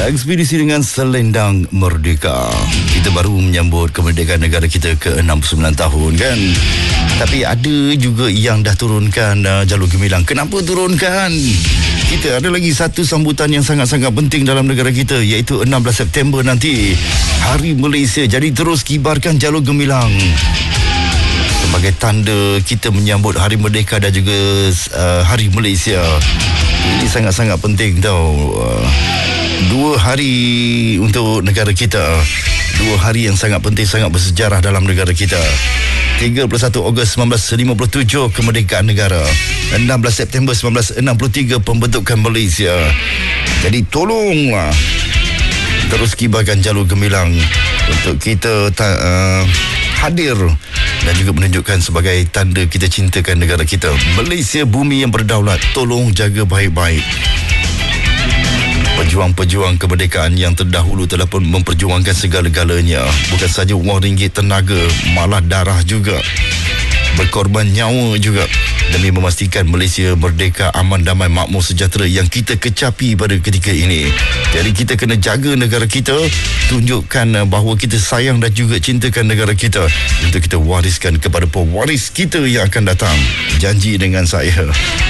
Ekspedisi dengan selendang merdeka. Kita baru menyambut kemerdekaan negara kita ke 69 tahun kan. Tapi ada juga yang dah turunkan jalur gemilang. Kenapa turunkan? Kita ada lagi satu sambutan yang sangat-sangat penting dalam negara kita, iaitu 16 September nanti, Hari Malaysia. Jadi terus kibarkan jalur gemilang sebagai tanda kita menyambut Hari Merdeka dan juga Hari Malaysia. Ini sangat-sangat penting tau. 2 hari untuk negara kita. 2 hari yang sangat penting, sangat bersejarah dalam negara kita. 31 Ogos 1957 kemerdekaan negara. 16 September 1963 pembentukan Malaysia. Jadi tolonglah terus kibarkan jalur gemilang untuk kita hadir dan juga menunjukkan sebagai tanda kita cintakan negara kita. Malaysia bumi yang berdaulat. Tolong jaga baik-baik. Pejuang-pejuang kemerdekaan yang terdahulu telah pun memperjuangkan segala-galanya. Bukan saja wang ringgit, tenaga, malah darah juga. Berkorban nyawa juga demi memastikan Malaysia merdeka, aman, damai, makmur, sejahtera yang kita kecapi pada ketika ini. Jadi kita kena jaga negara kita, tunjukkan bahawa kita sayang dan juga cintakan negara kita untuk kita wariskan kepada pewaris kita yang akan datang. Janji dengan saya.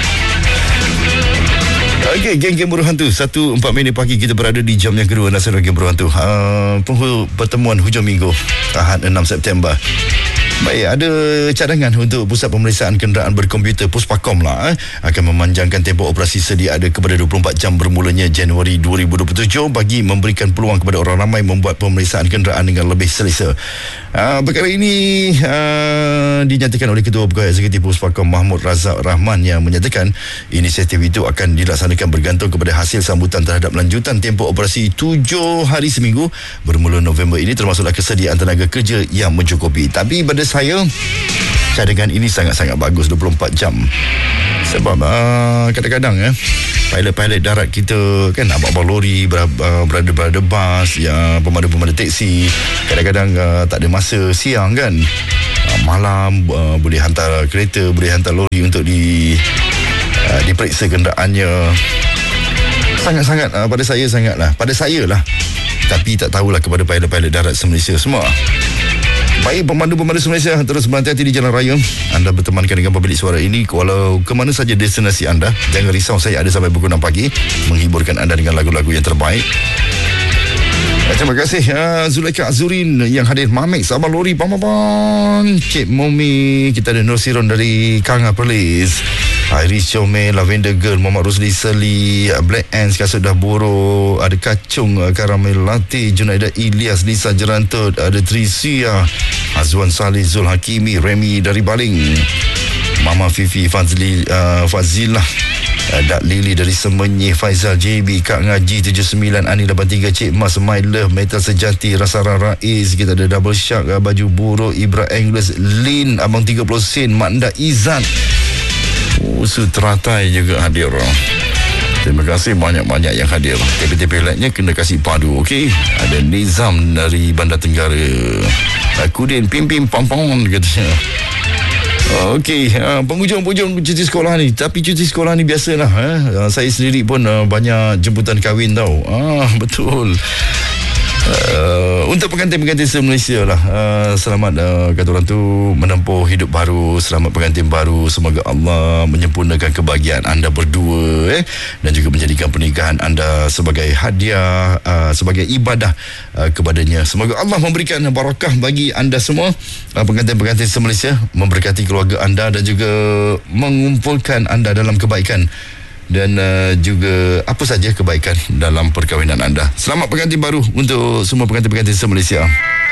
Okey, geng-geng Buruh Hantu, 1:04 pagi kita berada di jam yang kedua Nasional Geng Buruh Hantu. Pertemuan hujung minggu Ahad 6 September. Baik, ada cadangan untuk Pusat Pemeriksaan Kenderaan Berkomputer Puspakom lah akan memanjangkan tempoh operasi sedia ada kepada 24 jam bermulanya Januari 2027 bagi memberikan peluang kepada orang ramai membuat pemeriksaan kenderaan dengan lebih selesa. Perkara ini dinyatakan oleh Ketua Pegawai Eksekutif Puspakom Mahmud Razak Rahman yang menyatakan inisiatif itu akan dilaksanakan bergantung kepada hasil sambutan terhadap lanjutan tempoh operasi 7 hari seminggu bermula November ini, termasuklah kesediaan tenaga kerja yang mencukupi. Tapi pada saya, cadangan ini sangat-sangat bagus, 24 jam. Sebab kadang-kadang pilot-pilot darat kita kan, abang-abang lori, berada bas, ya, pemandu-pemandu teksi, kadang-kadang tak ada masa siang kan, malam boleh hantar kereta, boleh hantar lori untuk diperiksa kenderaannya. Sangat-sangat pada saya lah. Tapi tak tahulah kepada pilot-pilot darat se-Malaysia semua. Baik, pemandu-pemandu Malaysia, terus berhati-hati di jalan raya. Anda bertemankan dengan pemilik suara ini walau ke mana saja destinasi anda. Jangan risau, saya ada sampai pukul 6 pagi menghiburkan anda dengan lagu-lagu yang terbaik. Terima kasih Zulaika Azurin yang hadir. Mamek, Abang Lori, Pamapan, Cik Momi. Kita ada Nur Siron dari Kanga Perlis, Iris Chome, Lavender Girl, Muhammad Rosli Seli, Black Ants, Kasut Dah Boro, ada Kacung, Karamel Latte, Junaida Ilyas, Lisa Jerantut, ada Trisia, Azwan Salih, Zul Hakimi, Remy dari Baling, Mama Fifi, Fazilah, Dak Lili dari Semenyih, Faizal JB, Kak Ngaji 79, Ani 83, Cik Mas, My Love, Metal Sejati, Rasara Rais. Kita ada Double Shark, Baju Buruk, Ibra Anglers, Lin, Abang 30 Sen, Maknda Izzat, Suteratai juga hadir. Terima kasih banyak-banyak yang hadir. TP-TP lainnya kena kasih padu, okey. Ada Nizam dari Bandar Tenggara, Kudin, Pim-Pim, Pam-Pam katanya. Okey, penghujung cuti sekolah ni. Tapi cuti sekolah ni biasalah. Saya sendiri pun banyak jemputan kahwin tau. Betul. Untuk pengantin-pengantin se-Malaysia lah, selamat kata orang tu menempuh hidup baru. Selamat pengantin baru. Semoga Allah menyempurnakan kebahagiaan anda berdua dan juga menjadikan pernikahan anda sebagai hadiah, sebagai ibadah kepadanya. Semoga Allah memberikan barakah bagi anda semua, pengantin-pengantin se-Malaysia, memberkati keluarga anda dan juga mengumpulkan anda dalam kebaikan dan juga apa saja kebaikan dalam perkahwinan anda. Selamat pengantin baru untuk semua pengantin-pengantin se-Malaysia.